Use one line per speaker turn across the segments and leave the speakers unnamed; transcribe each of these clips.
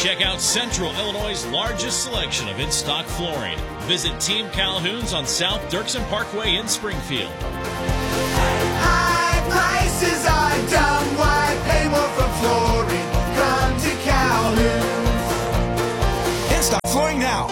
Check out Central Illinois' largest selection of in-stock flooring. Visit Team Calhoun's on South Dirksen Parkway in Springfield.
High prices are dumb. Why pay more for flooring? Come to Calhoun's.
In-stock flooring now.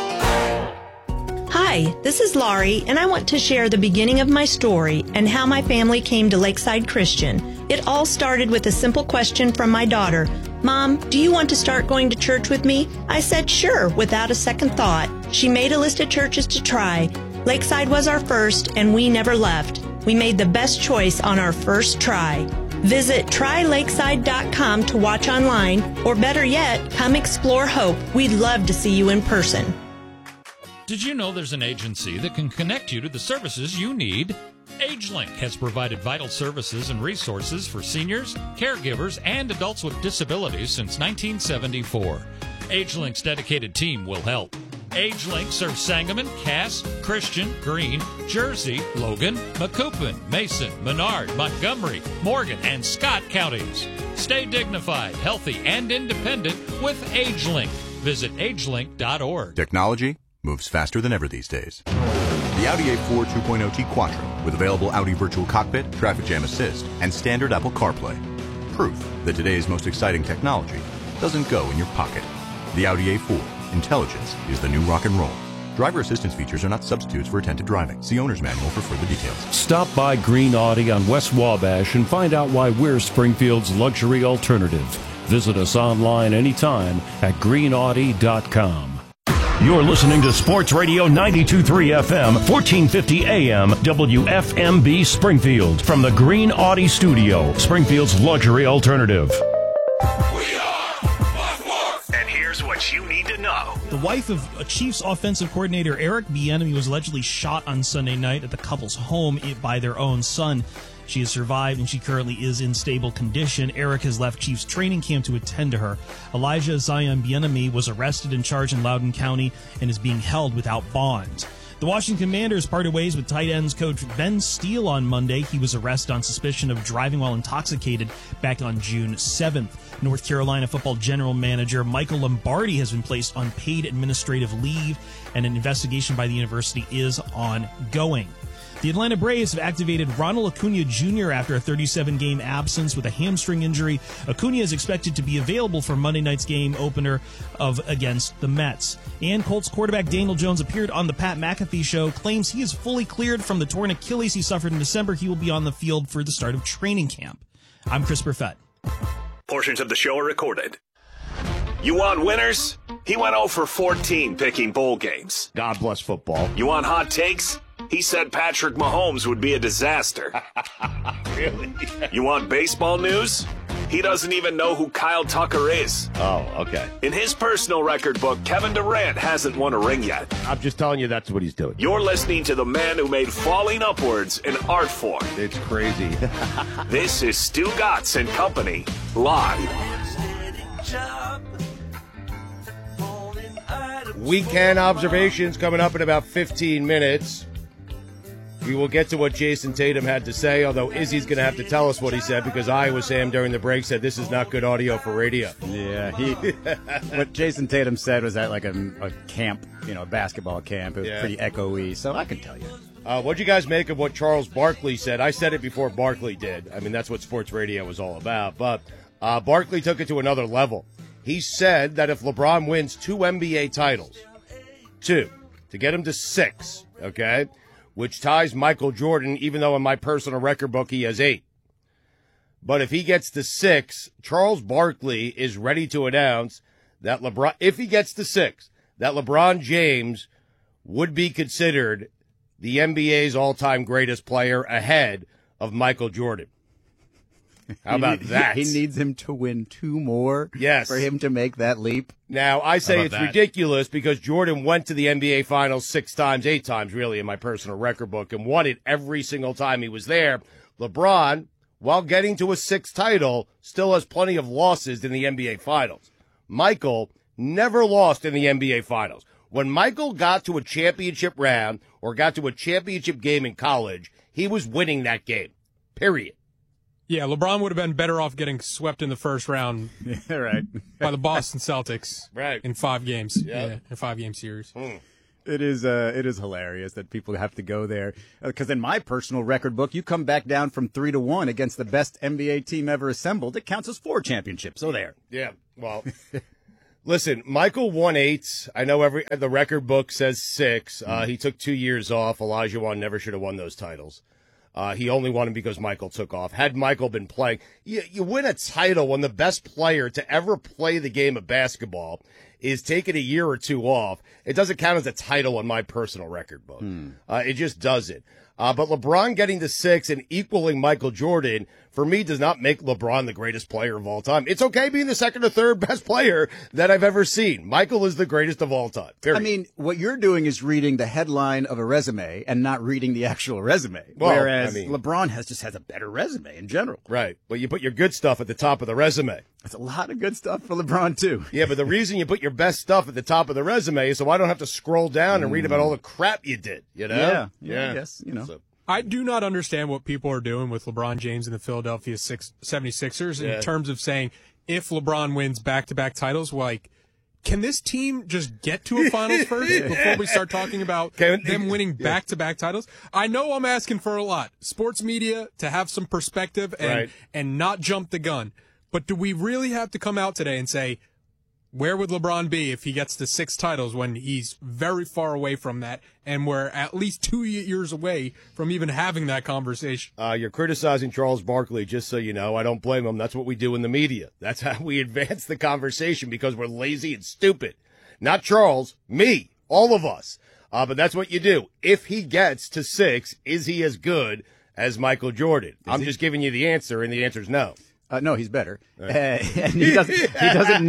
Hi, this is Laurie, and I want to share the beginning of my story and how my family came to Lakeside Christian. It all started with a simple question from my daughter. Mom, do you want to start going to church with me? I said sure, without a second thought. She made a list of churches to try. Lakeside was our first, and we never left. We made the best choice on our first try. Visit trylakeside.com to watch online, or better yet, come explore Hope. We'd love to see you in person.
Did you know there's an agency that can connect you to the services you need? AgeLink has provided vital services and resources for seniors, caregivers, and adults with disabilities since 1974. AgeLink's dedicated team will help. AgeLink serves Sangamon, Cass, Christian, Greene, Jersey, Logan, Macoupin, Mason, Menard, Montgomery, Morgan, and Scott counties. Stay dignified, healthy, and independent with AgeLink. Visit agelink.org.
Technology moves faster than ever these days. The Audi A4 2.0T Quattro with available Audi Virtual Cockpit, Traffic Jam Assist, and standard Apple CarPlay. Proof that today's most exciting technology doesn't go in your pocket. The Audi A4. Intelligence is the new rock and roll. Driver assistance features are not substitutes for attentive driving. See owner's manual for further details.
Stop by Green Audi on West Wabash and find out why we're Springfield's luxury alternative. Visit us online anytime at greenaudi.com.
You're listening to Sports Radio 92.3 FM, 1450 AM, WFMB Springfield. From the Green Audi Studio, Springfield's luxury alternative.
We are Buckmore.
And here's what you need to know.
The wife of Chiefs offensive coordinator Eric Bieniemy was allegedly shot on Sunday night at the couple's home by their own son. She has survived, and she currently is in stable condition. Eric has left Chiefs training camp to attend to her. Elijah Zion Bieniemy was arrested and charged in Loudoun County and is being held without bond. The Washington Commanders parted ways with tight ends coach Ben Steele on Monday. He was arrested on suspicion of driving while intoxicated back on June 7th. North Carolina football general manager Michael Lombardi has been placed on paid administrative leave, and an investigation by the university is ongoing. The Atlanta Braves have activated Ronald Acuna Jr. after a 37-game absence with a hamstring injury. Acuna is expected to be available for Monday night's game opener against the Mets. And Colts quarterback Daniel Jones appeared on the Pat McAfee Show, claims he is fully cleared from the torn Achilles he suffered in December. He will be on the field for the start of training camp. I'm Chris Burfett.
Portions of the show are recorded. You want winners? He went 0 for 14 picking bowl games.
God bless football.
You want hot takes? He said Patrick Mahomes would be a disaster.
Really?
You want baseball news? He doesn't even know who Kyle Tucker is.
Oh, okay.
In his personal record book, Kevin Durant hasn't won a ring yet.
I'm just telling you that's what he's doing.
You're listening to the man who made falling upwards an art form.
It's crazy.
This is Stu Gatz and Company, live.
Weekend observations coming up in about 15 minutes. We will get to what Jason Tatum had to say, although Izzy's going to have to tell us what he said because Iowa Sam during the break said this is not good audio for radio.
Yeah, what Jason Tatum said was at like a camp, a basketball camp. It was pretty echoey, so I can tell you.
What'd you guys make of what Charles Barkley said? I said it before Barkley did. I mean, that's what sports radio was all about. But Barkley took it to another level. He said that if LeBron wins 2 NBA titles, 2, to get him to 6, okay, which ties Michael Jordan, even though in my personal record book he has 8. But if he gets to 6, Charles Barkley is ready to announce that if he gets to 6, that LeBron James would be considered the NBA's all-time greatest player ahead of Michael Jordan. How about that?
He needs him to win 2 more for him to make that leap.
Now, I say it's ridiculous because Jordan went to the NBA Finals 6 times, 8 times, really, in my personal record book, and won it every single time he was there. LeBron, while getting to a 6th title, still has plenty of losses in the NBA Finals. Michael never lost in the NBA Finals. When Michael got to a championship round or got to a championship game in college, he was winning that game, period.
Yeah, LeBron would have been better off getting swept in the first round
right.
by the Boston Celtics in 5 games.
Yep.
Yeah, in a 5-game series.
It is hilarious that people have to go there because in my personal record book, you come back down from 3-1 against the best NBA team ever assembled. It counts as 4 championships. So there.
Yeah. Well, listen, Michael won 8. I know the record book says 6. He took 2 years off. Olajuwon never should have won those titles. He only won them because Michael took off. Had Michael been playing, you win a title when the best player to ever play the game of basketball is taking a year or 2 off. It doesn't count as a title on my personal record book. It just doesn't. But LeBron getting to 6 and equaling Michael Jordan, for me, does not make LeBron the greatest player of all time. It's okay being the second or third best player that I've ever seen. Michael is the greatest of all time. Period.
I mean, what you're doing is reading the headline of a resume and not reading the actual resume.
Well,
whereas LeBron just has a better resume in general.
Right. Well, you put your good stuff at the top of the resume.
That's a lot of good stuff for LeBron, too.
Yeah, but the reason you put your best stuff at the top of the resume is so I don't have to scroll down and read about all the crap you did, you know?
Yeah. I guess,
So,
I do not understand what people are doing with LeBron James and the Philadelphia 76ers in terms of saying if LeBron wins back-to-back titles, like, can this team just get to a finals first before we start talking about them winning back-to-back titles? I know I'm asking for a lot. Sports media to have some perspective and not jump the gun. But do we really have to come out today and say, where would LeBron be if he gets to 6 titles when he's very far away from that and we're at least 2 years away from even having that conversation?
You're criticizing Charles Barkley, just so you know. I don't blame him. That's what we do in the media. That's how we advance the conversation because we're lazy and stupid. Not Charles, me, all of us. But that's what you do. If he gets to 6, is he as good as Michael Jordan? I'm just giving you the answer, and the answer is no.
No, he's better. And he doesn't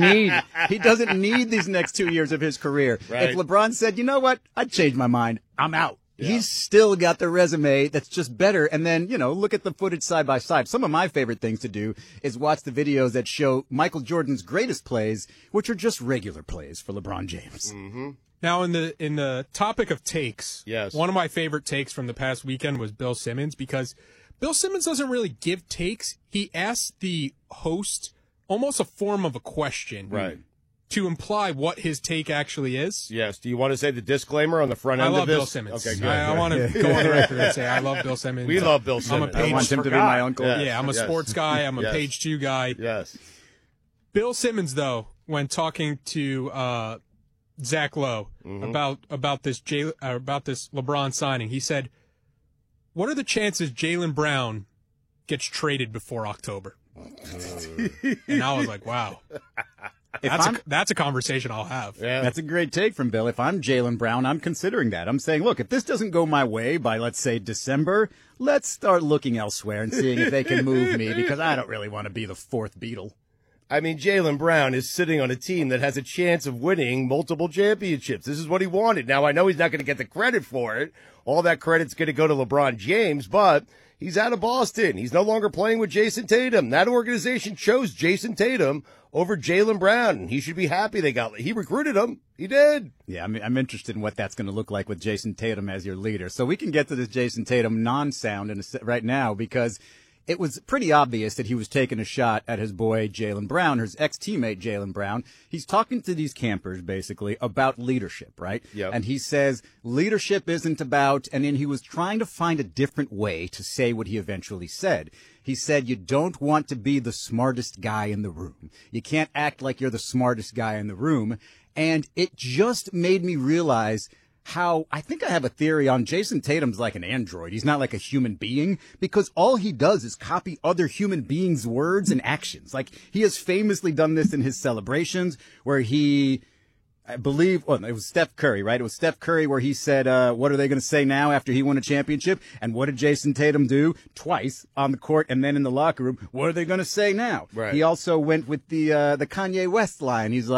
need these next 2 years of his career.
Right.
If LeBron said, you know what, I'd change my mind, I'm out. Yeah. He's still got the resume that's just better. And then, look at the footage side by side. Some of my favorite things to do is watch the videos that show Michael Jordan's greatest plays, which are just regular plays for LeBron James.
Mm-hmm.
Now, in the topic of takes,
yes,
one of my favorite takes from the past weekend was Bill Simmons because Bill Simmons doesn't really give takes. He asks the host almost a form of a question to imply what his take actually is.
Yes. Do you want to say the disclaimer on the front end of this?
I love Bill Simmons.
Okay, good.
I want to go on the record and say I love Bill Simmons.
We love Bill Simmons.
I want him to be my uncle.
Yes.
Yeah, I'm a sports guy. I'm a page 2 guy.
Yes.
Bill Simmons, though, when talking to Zach Lowe about this LeBron signing, he said, what are the chances Jaylen Brown gets traded before October? And I was like, wow. That's a conversation I'll have.
Yeah. That's a great take from Bill. If I'm Jaylen Brown, I'm considering that. I'm saying, look, if this doesn't go my way by, let's say, December, let's start looking elsewhere and seeing if they can move me because I don't really want to be the 4th Beatle.
I mean, Jaylen Brown is sitting on a team that has a chance of winning multiple championships. This is what he wanted. Now, I know he's not going to get the credit for it. All that credit's going to go to LeBron James, but he's out of Boston. He's no longer playing with Jason Tatum. That organization chose Jason Tatum over Jaylen Brown. He should be happy he recruited him. He did.
Yeah, I'm interested in what that's going to look like with Jason Tatum as your leader. So we can get to this Jason Tatum non-sound right now because it was pretty obvious that he was taking a shot at his boy Jaylen Brown, his ex-teammate Jaylen Brown. He's talking to these campers, basically, about leadership, right?
Yep.
And he says, leadership isn't about, and then he was trying to find a different way to say what he eventually said. He said, you don't want to be the smartest guy in the room. You can't act like you're the smartest guy in the room. And it just made me realize how I think I have a theory on Jason Tatum's like an android. He's not like a human being because all he does is copy other human beings' words and actions. Like he has famously done this in his celebrations where I believe, it was Steph Curry, right? It was Steph Curry where he said, what are they going to say now after he won a championship? And what did Jason Tatum do? Twice on the court and then in the locker room. What are they going to say now?
Right.
He also went with the Kanye West line. He's like,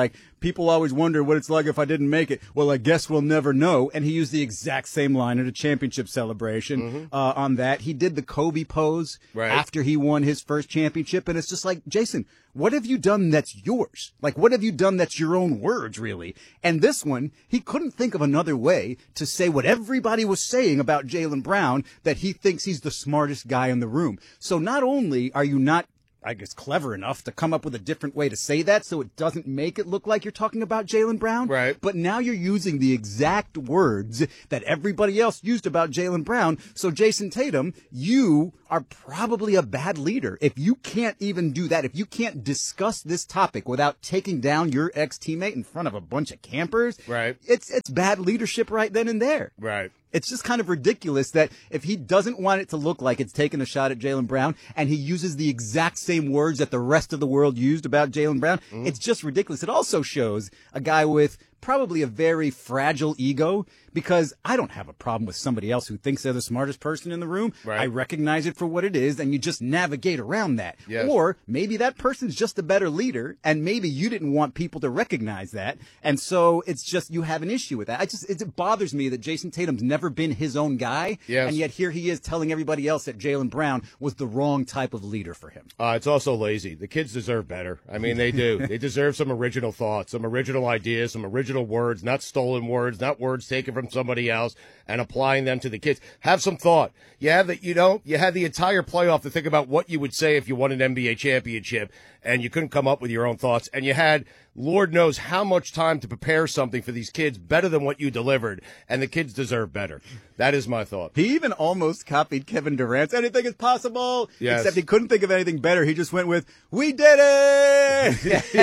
people always wonder what it's like if I didn't make it. Well, I guess we'll never know. And he used the exact same line at a championship celebration on that. He did the Kobe pose after he won his first championship. And it's just like, Jason, what have you done that's yours? Like, what have you done that's your own words, really? And this one, he couldn't think of another way to say what everybody was saying about Jaylen Brown, that he thinks he's the smartest guy in the room. So not only are you not, I guess, clever enough to come up with a different way to say that so it doesn't make it look like you're talking about Jaylen Brown.
Right.
But now you're using the exact words that everybody else used about Jaylen Brown. So Jason Tatum, you are probably a bad leader. If you can't even do that, if you can't discuss this topic without taking down your ex-teammate in front of a bunch of campers, it's bad leadership right then and there.
Right.
It's just kind of ridiculous that if he doesn't want it to look like it's taking a shot at Jaylen Brown and he uses the exact same words that the rest of the world used about Jaylen Brown, it's just ridiculous. It also shows a guy with probably a very fragile ego, because I don't have a problem with somebody else who thinks they're the smartest person in the room.
Right.
I recognize it for what it is, and you just navigate around that.
Yes.
Or maybe that person's just a better leader, and maybe you didn't want people to recognize that, and so it's just you have an issue with that. It bothers me that Jason Tatum's never been his own guy, and yet here he is telling everybody else that Jaylen Brown was the wrong type of leader for him.
It's also lazy. The kids deserve better. I mean, they do. They deserve some original thoughts, some original ideas, some original words, not stolen words, not words taken from somebody else and applying them to the kids. Have some thought. You had the entire playoff to think about what you would say if you won an NBA championship and you couldn't come up with your own thoughts. And you had Lord knows how much time to prepare something for these kids better than what you delivered. And the kids deserve better. That is my thought.
He even almost copied Kevin Durant's anything is possible.
Yes.
Except he couldn't think of anything better. He just went with, we did it!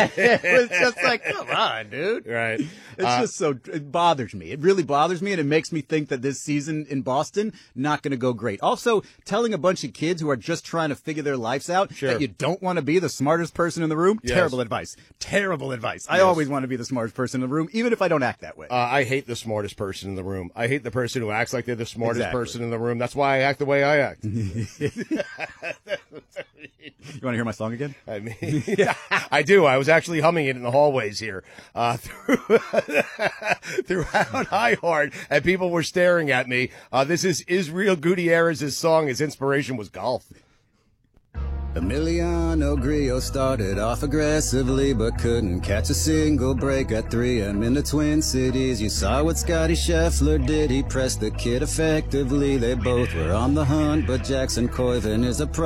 It was just like, come on, dude.
Right.
It's just so, it bothers me. It really bothers me, and it makes me think that this season in Boston, not going to go great. Also, telling a bunch of kids who are just trying to figure their lives out that you don't want to be the smartest person in the room, terrible advice. Terrible advice. I always want to be the smartest person in the room, even if I don't act that way.
I hate the smartest person in the room. I hate the person who acts like they're the smartest person in the room. That's why I act the way I act.
You want to hear my song again?
I mean, I do. I was actually humming it in the hallways here throughout iHeart, and people were staring at me. This is Israel Gutierrez's song. His inspiration was golf.
Emiliano Grillo started off aggressively, but couldn't catch a single break at 3M in the Twin Cities. You saw what Scotty Scheffler did. He pressed the kid effectively. They both were on the hunt, but Jackson Koiven is a